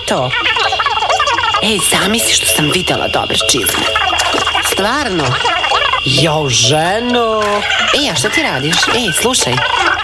to? Ej, zamisli što sam videla dobre čizme. Stvarno? Jo, ženo. Ej, a šta ti radiš? Ej, slušaj.